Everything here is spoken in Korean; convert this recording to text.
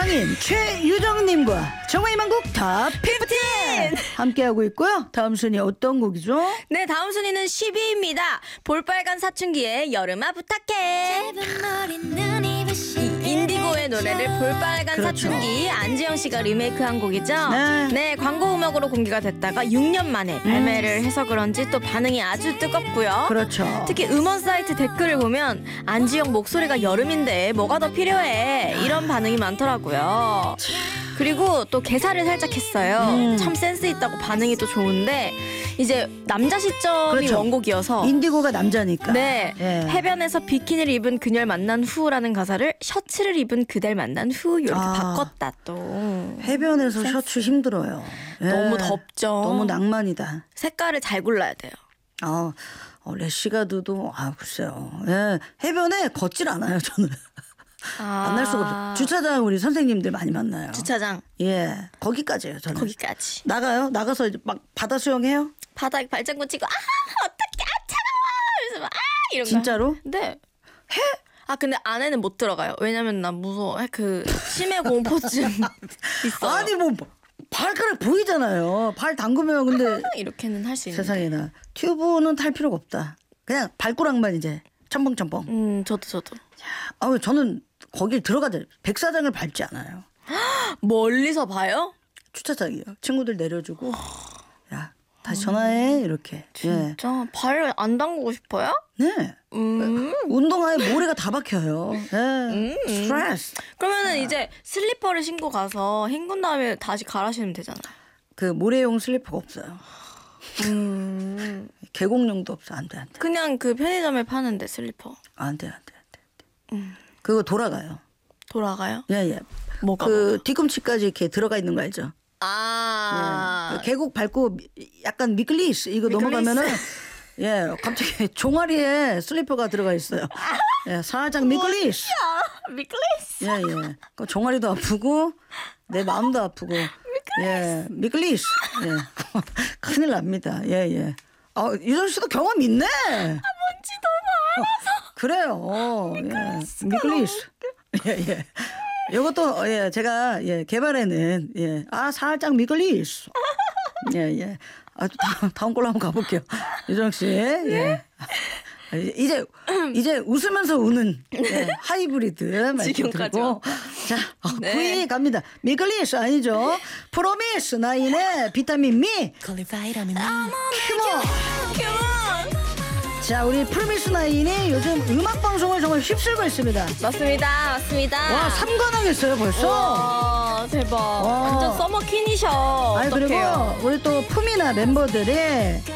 성인 최유정님과 정화의 만곡 탑15 함께하고 있고요. 다음 순위 어떤 곡이죠? 네, 다음 순위는 10위입니다. 볼빨간 사춘기의 여름아 부탁해. 인디고의 노래를 볼빨간 그렇죠. 사춘기 안지영 씨가 리메이크한 곡이죠. 네. 네, 광고 음악으로 공개가 됐다가 6년 만에 발매를 해서 그런지 또 반응이 아주 뜨겁고요. 그렇죠. 특히 음원 사이트 댓글을 보면 안지영 목소리가 여름인데 뭐가 더 필요해 이런 반응이 많더라고요. 그리고 또 개사를 살짝 했어요. 참 센스 있다고 반응이 또 좋은데 이제 남자 시점이 그렇죠. 원곡이어서 인디고가 남자니까. 네, 예. 해변에서 비키니를 입은 그녀를 만난 후라는 가사를 셔츠를 입은 그댈 만난 후 이렇게 바꿨다 또. 해변에서 셔츠 힘들어요. 예. 너무 덥죠. 너무 낭만이다. 색깔을 잘 골라야 돼요. 래시가드도 글쎄요. 예. 해변에 걷질 않아요 저는. 만날 수가 없어요. 주차장 우리 선생님들 많이 만나요. 주차장 예, 거기까지예요 저는. 거기까지. 나가요? 나가서 이제 막 바다 수영해요? 바닥에 발장구 치고 어떡해 차가워 그래서 이런 거. 진짜로? 네. 해? 근데 안에는 못 들어가요. 왜냐면 나 무서워. 그 치매 공포증 있어요. 아니 뭐 발가락 보이잖아요. 발 담그면 근데 이렇게는 할 수 있는데. 세상에나 튜브는 탈 필요가 없다. 그냥 발가락만 이제 첨벙첨벙. 저도. 저는 거길 들어가자. 백사장을 밟지 않아요. 멀리서 봐요? 주차장이요. 친구들 내려주고 야 다시 전화해 이렇게. 진짜 발 안 담그고 싶어요? 네. 운동화에 모래가 다 박혀요. 네. 스트레스. 그러면은 이제 슬리퍼를 신고 가서 헹군 다음에 다시 갈아 신으면 되잖아요. 그 모래용 슬리퍼가 없어요. 계곡용도 없어. 안 돼. 그냥 그 편의점에 파는데 슬리퍼. 안 돼. 그거 돌아가요. 돌아가요? 예. 뭐가? 뒤꿈치까지 이렇게 들어가 있는 거 알죠? 그 계곡 밟고 약간 미끌리스 이거 넘어가면은 갑자기 종아리에 슬리퍼가 들어가 있어요. 예, 살짝 미끌리스. 미끌리스. 예. 그 종아리도 아프고 내 마음도 아프고. 예, 미끌리스. 예. 큰일 납니다. 예. 유정 씨도 경험 있네. 뭔지 너무 알아서. 그래요. 미끌리스. 예. 이것도 제가 개발해낸 살짝 미끌리스. 예. 다음 걸로 한번 가볼게요. 유정 씨. 예. 이제 웃으면서 우는 하이브리드 말씀드리고 자 9위 갑니다. 미끌리스 아니죠. 프로미스 나인의 비타민 미 큐모. 자 우리 프로미스 나인이 요즘 음악 방송을 정말 휩쓸고 있습니다. 맞습니다. 와 3관왕 했어요 벌써. 와 대박. 완전 서머 퀸이셔. 그리고 우리 또 푸미나 멤버들이